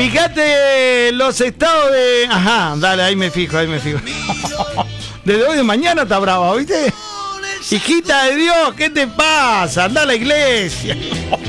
Fíjate los estados de... Ajá, dale, ahí me fijo. Desde hoy de mañana está brava, ¿viste? Hijita de Dios, ¿qué te pasa? Anda a la iglesia.